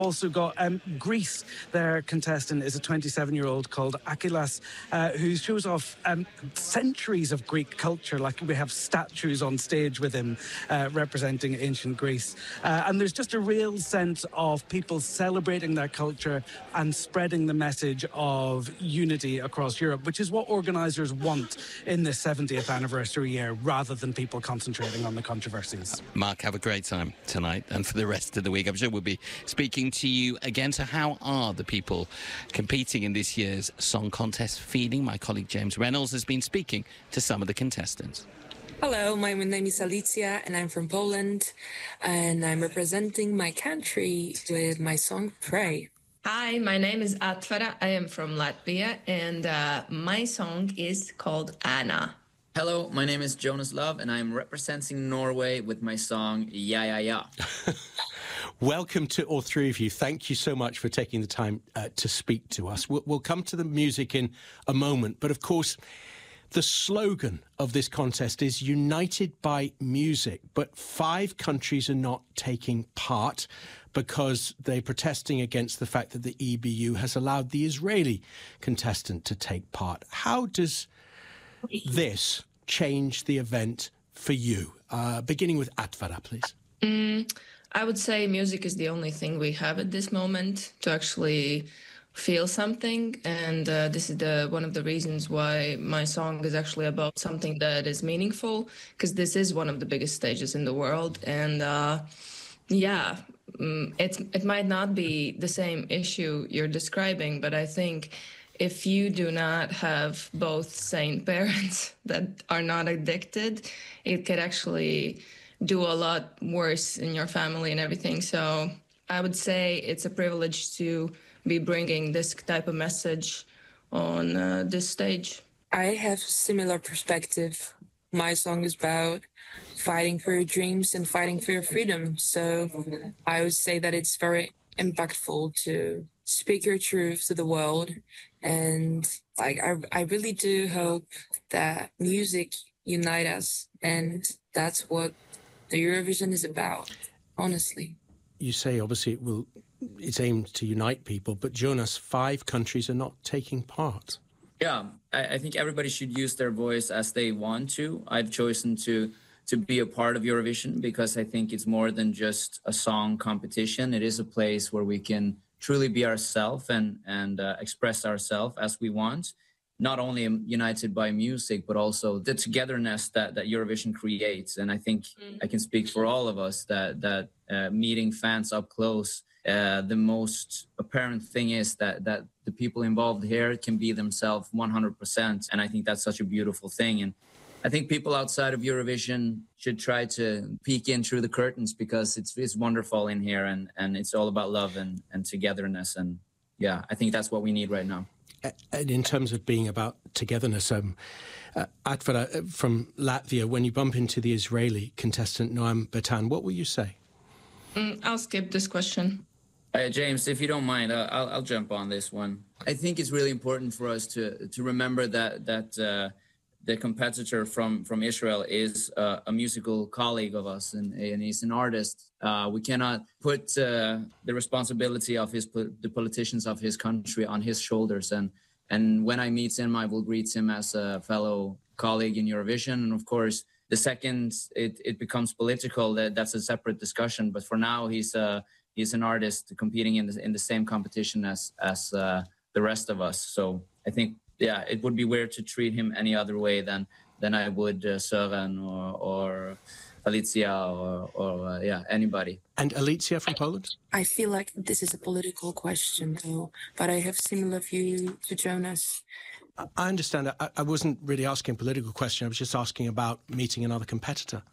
also got Greece. Their contestant is a 27-year-old called Akilas, who shows off centuries of Greek culture. Like, we have statues on stage with him representing ancient Greece. And there's just a real sense of people celebrating their culture and spreading the message of unity across Europe, which is what organisers want in this 70th anniversary year, rather than people concentrating on the controversies. Mark, have a great time tonight and for the rest of the week. I'm sure we'll be speaking to you again. So how are the people competing in this year's song contest feeling? My colleague James Reynolds has been speaking to some of the contestants. Hello, my name is Alicia and I'm from Poland, and I'm representing my country with my song Pray. Hi, my name is Atvara. I am from Latvia, and my song is called Anna. Hello, my name is Jonas Love, and I'm representing Norway with my song Ja Ja Ja. Welcome to all three of you. Thank you so much for taking the time to speak to us. We'll come to the music in a moment, but of course, the slogan of this contest is United by Music, but 5 countries are not taking part because they're protesting against the fact that the EBU has allowed the Israeli contestant to take part. How does this change the event for you? Beginning with Atvara, please. I would say music is the only thing we have at this moment to actually feel something, and this is one of the reasons why my song is actually about something that is meaningful, because this is one of the biggest stages in the world, and it might not be the same issue you're describing, but I think if you do not have both sane parents that are not addicted, it could actually do a lot worse in your family and everything. So I would say it's a privilege to be bringing this type of message on this stage. I have a similar perspective. My song is about fighting for your dreams and fighting for your freedom. So I would say that it's very impactful to speak your truth to the world. And I really do hope that music unites us. And that's what the Eurovision is about, honestly. You say, obviously, it's aimed to unite people, but Jonas, 5 countries are not taking part. Yeah, I think everybody should use their voice as they want to. I've chosen to be a part of Eurovision because I think it's more than just a song competition. It is a place where we can truly be ourselves and express ourselves as we want. Not only united by music, but also the togetherness that Eurovision creates. And I think I can speak for all of us that meeting fans up close, the most apparent thing is that the people involved here can be themselves 100%. And I think that's such a beautiful thing. And I think people outside of Eurovision should try to peek in through the curtains because it's wonderful in here and it's all about love and togetherness. And yeah, I think that's what we need right now. And in terms of being about togetherness, Atvara from Latvia, when you bump into the Israeli contestant Noam Bertan, what will you say? I'll skip this question. James, if you don't mind, I'll jump on this one. I think it's really important for us to remember that the competitor from Israel is a musical colleague of us, and he's an artist. We cannot put the responsibility of the politicians of his country on his shoulders. And when I meet him, I will greet him as a fellow colleague in Eurovision. And of course, the second it becomes political, that's a separate discussion. But for now, he's an artist competing in the same competition as the rest of us. So I think, yeah, it would be weird to treat him any other way than I would Søren or Alicia or anybody. And Alicia from Poland? I feel like this is a political question, though, but I have similar view to Jonas. I understand. I wasn't really asking a political question. I was just asking about meeting another competitor.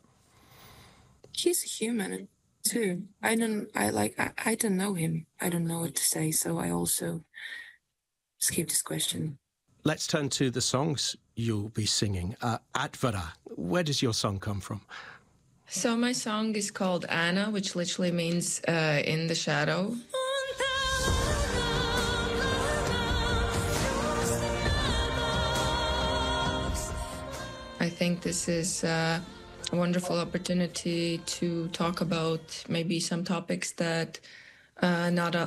He's a human, too. I don't know him. I don't know what to say, so I also skip this question. Let's turn to the songs you'll be singing. Atvara, where does your song come from? So my song is called Anna, which literally means in the shadow. I think this is a wonderful opportunity to talk about maybe some topics that Not